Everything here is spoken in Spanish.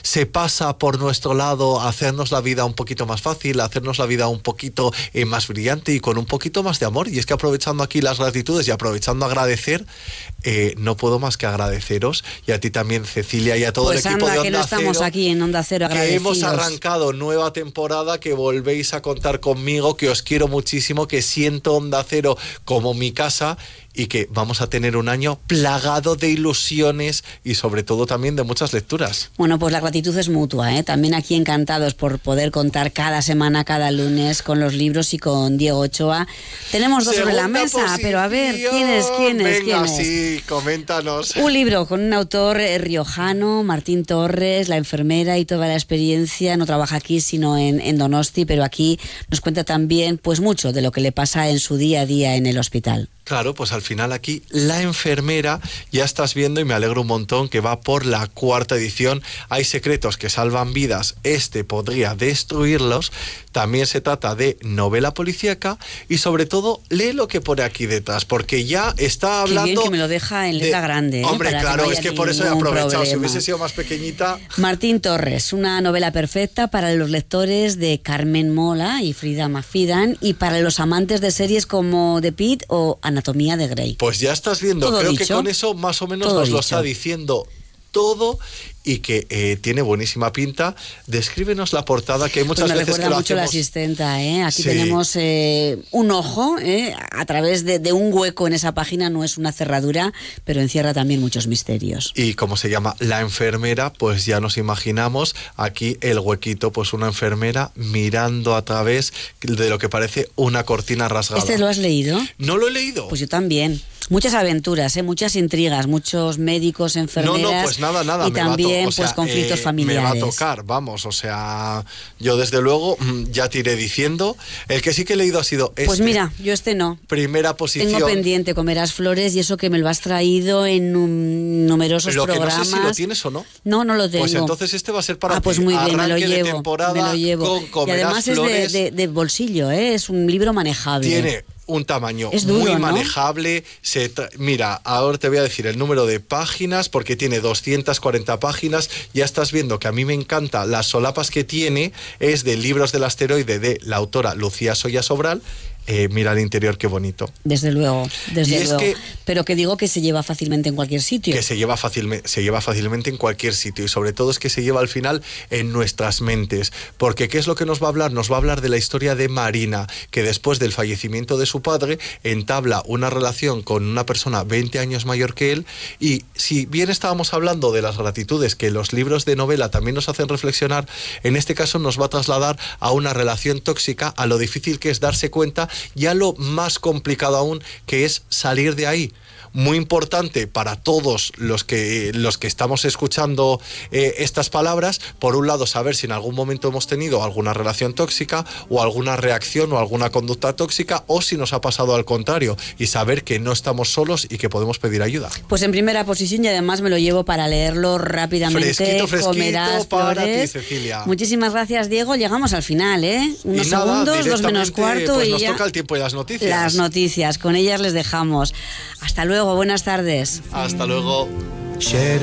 se pasa por nuestro lado a hacernos la vida un poquito más fácil, a hacernos la vida un poquito más brillante y con un poquito más de amor. Y es que aprovechando aquí las gratitudes y aprovechando agradecer, no puedo más que agradeceros, y a ti también, Cecilia, y a todo pues el equipo de Onda que no estamos Cero, aquí en Onda Cero agradecidos. que hemos arrancado nueva temporada, que volvéis a contar conmigo, que os quiero muchísimo, que siento Onda Cero como mi casa, y que vamos a tener un año plagado de ilusiones y sobre todo también de muchas lecturas. Bueno, pues la gratitud es mutua, ¿eh? También aquí encantados por poder contar cada semana, cada lunes con los libros y con Diego Ochoa. Tenemos dos sobre la mesa, posición. Pero a ver, ¿quién es? Venga, sí, coméntanos. Un libro con un autor riojano, Martín Torres, La enfermera y toda la experiencia. No trabaja aquí, sino en Donosti, pero aquí nos cuenta también pues mucho de lo que le pasa en su día a día en el hospital. Claro, pues al final aquí La enfermera, ya estás viendo, y me alegro un montón, que va por la 4ª edición. Hay secretos que salvan vidas, este podría destruirlos. También se trata de novela policíaca y sobre todo lee lo que pone aquí detrás, porque ya está hablando... Qué bien que me lo deja en letra grande. Hombre, claro, es que por eso he aprovechado. Problema. Si hubiese sido más pequeñita... Martín Torres, una novela perfecta para los lectores de Carmen Mola y Frida McFadden, y para los amantes de series como The Pitt o Anatomía de Grey. Pues ya estás viendo, todo creo dicho, que con eso más o menos todo nos lo dicho. está diciendo todo, y que tiene buenísima pinta. Descríbenos la portada, que hay muchas pues veces que lo mucho hacemos... la asistenta, ¿eh? Aquí sí. tenemos un ojo, a través de un hueco en esa página, no es una cerradura, pero encierra también muchos misterios. Y como se llama La enfermera, pues ya nos imaginamos aquí el huequito, pues una enfermera mirando a través de lo que parece una cortina rasgada. ¿Este lo has leído? No lo he leído. Pues yo también. Muchas aventuras, muchas intrigas, muchos médicos, enfermeras. No, pues nada. Y también pues conflictos familiares. Me va a tocar, vamos, o sea, yo desde luego ya te iré diciendo. El que sí que he leído ha sido este. Pues mira, yo este no. Primera posición. Tengo pendiente Comerás flores, y eso que me lo has traído en numerosos programas. No sé si lo tienes o no. No lo tengo. Pues entonces este va a ser para ti. Pues muy bien, me lo llevo. Y además es de bolsillo, es un libro manejable. Tiene un tamaño duro, muy ¿no? manejable. Mira, ahora te voy a decir el número de páginas, porque tiene 240 páginas. Ya estás viendo que a mí me encanta las solapas que tiene. Es de Libros del Asteroide, de la autora Lucía Soya Sobral. Mira el interior, qué bonito. Desde luego. Que, pero que digo que se lleva fácilmente en cualquier sitio. Que se lleva fácilmente en cualquier sitio, y sobre todo es que se lleva al final en nuestras mentes. Porque ¿qué es lo que nos va a hablar? Nos va a hablar de la historia de Marina, que después del fallecimiento de su padre entabla una relación con una persona 20 años mayor que él. Y si bien estábamos hablando de las gratitudes que los libros de novela también nos hacen reflexionar, en este caso nos va a trasladar a una relación tóxica, a lo difícil que es darse cuenta, y a lo más complicado aún, que es salir de ahí. Muy importante para todos los que estamos escuchando estas palabras, por un lado saber si en algún momento hemos tenido alguna relación tóxica o alguna reacción o alguna conducta tóxica, o si nos ha pasado al contrario, y saber que no estamos solos y que podemos pedir ayuda. Pues en primera posición, y además me lo llevo para leerlo rápidamente. Fresquito Comerás para flores. ti, Cecilia. Muchísimas gracias, Diego. Llegamos al final, unos segundos, 2 menos cuarto, pues y nos ya toca el tiempo y las noticias. Las noticias, con ellas les dejamos. Hasta luego, buenas tardes. Hasta luego.